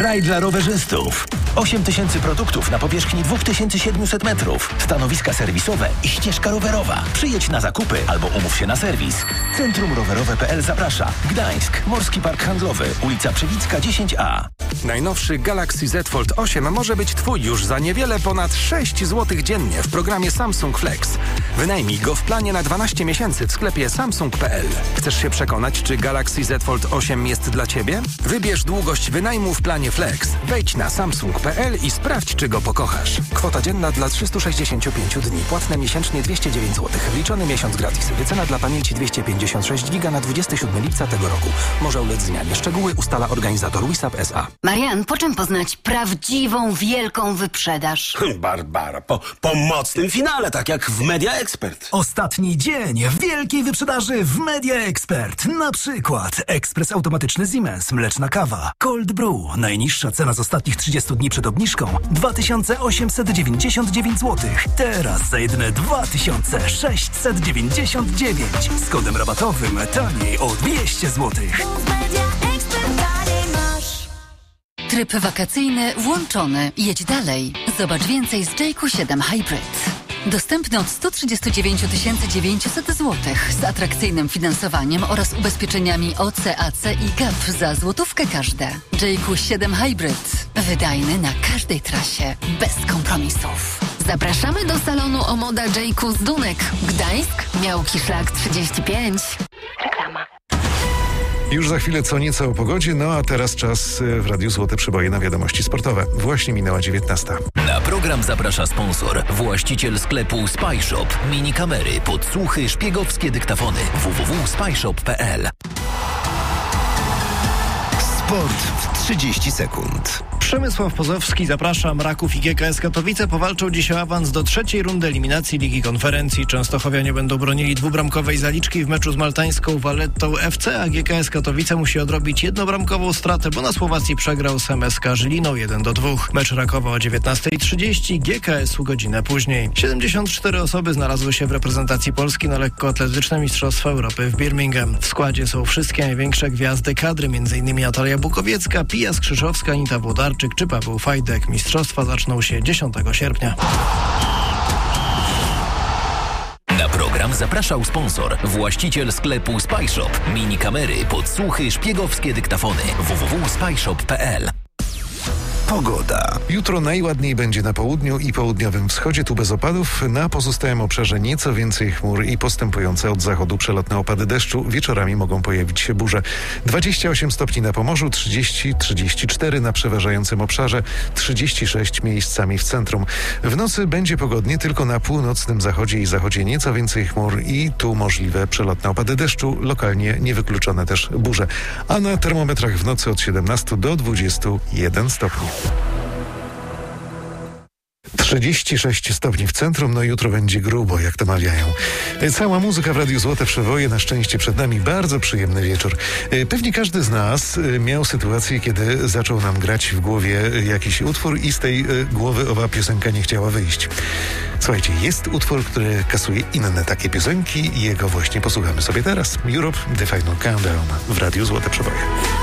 Raj dla rowerzystów. 8000 produktów na powierzchni 2700 metrów. Stanowiska serwisowe i ścieżka rowerowa. Przyjedź na zakupy albo umów się na serwis. Centrum Rowerowe.pl zaprasza. Gdańsk, Morski Park Handlowy, ulica Przewicka 10A. Najnowszy Galaxy Z Fold 8 może być Twój już za niewiele ponad 6 zł dziennie w programie Samsung Flex. Wynajmij go w planie na 12 miesięcy w sklepie samsung.pl. Chcesz się przekonać, czy Galaxy Z Fold 8 jest dla Ciebie? Wybierz długość wynajmu w planie Flex. Wejdź na samsung.pl i sprawdź, czy go pokochasz. Kwota dzienna dla 365 dni. Płatne miesięcznie 209 zł. Wliczony miesiąc gratis. Wycena dla pamięci 256 GB na 27 lipca tego roku. Może ulec zmianie. Szczegóły ustala organizator WISAP S.A. Marian, po czym poznać prawdziwą, wielką wyprzedaż? Barbara, po mocnym finale, tak jak w Media Expert. Ostatni dzień wielkiej wyprzedaży w Media Expert. Na przykład ekspres automatyczny Siemens, mleczna kawa, Cold Brew. Najniższa cena z ostatnich 30 dni przed obniżką 2899 zł. Teraz za jedyne 2699. Z kodem rabatowym taniej o 200 zł. Tryb wakacyjny włączony. Jedź dalej. Zobacz więcej z Jayco 7 Hybrid. Dostępny od 139 900 zł z atrakcyjnym finansowaniem oraz ubezpieczeniami OC, AC i GAP za złotówkę każde. Jayco 7 Hybrid. Wydajny na każdej trasie. Bez kompromisów. Zapraszamy do salonu Omoda Jayco z Dunek. Gdańsk, Miałki Szlak 35. Reklama. Już za chwilę co nieco o pogodzie, no a teraz czas w Radiu Złote Przeboje na wiadomości sportowe. Właśnie minęła 19. Na program zaprasza sponsor, właściciel sklepu SpyShop. Mini kamery, podsłuchy, szpiegowskie dyktafony. www.spyshop.pl. Sport w 30 sekund. Przemysław Pozowski, zapraszam. Raków i GKS Katowice powalczą dziś o awans do trzeciej rundy eliminacji Ligi Konferencji. Częstochowianie będą bronili dwubramkowej zaliczki w meczu z maltańską Vallettą FC, a GKS Katowice musi odrobić jednobramkową stratę, bo na Słowacji przegrał z MSK Żyliną 1-2. Mecz Rakowa o 19:30, GKS-u godzinę później. 74 osoby znalazły się w reprezentacji Polski na lekkoatletyczne Mistrzostwa Europy w Birmingham. W składzie są wszystkie największe gwiazdy kadry, m.in. Natalia Bukowiecka, Pija Skrzyżowska, Anita Włodarczyk czy Paweł Fajdek. Mistrzostwa zaczną się 10 sierpnia. Na program zapraszał sponsor, właściciel sklepu SpyShop. Mini kamery, podsłuchy, szpiegowskie dyktafony. www.spyshop.pl. Pogoda. Jutro najładniej będzie na południu i południowym wschodzie, tu bez opadów. Na pozostałym obszarze nieco więcej chmur i postępujące od zachodu przelotne opady deszczu. Wieczorami mogą pojawić się burze. 28 stopni na Pomorzu, 30-34 na przeważającym obszarze, 36 miejscami w centrum. W nocy będzie pogodnie, tylko na północnym zachodzie i zachodzie nieco więcej chmur i tu możliwe przelotne opady deszczu, lokalnie niewykluczone też burze. A na termometrach w nocy od 17 do 21 stopni. 36 stopni w centrum, no jutro będzie grubo, jak to mawiają. Cała muzyka w Radiu Złote Przeboje, na szczęście przed nami bardzo przyjemny wieczór. Pewnie każdy z nas miał sytuację, kiedy zaczął nam grać w głowie jakiś utwór i z tej głowy owa piosenka nie chciała wyjść. Słuchajcie, jest utwór, który kasuje inne takie piosenki i jego właśnie posłuchamy sobie teraz. Europe, The Final Countdown w Radiu Złote Przeboje.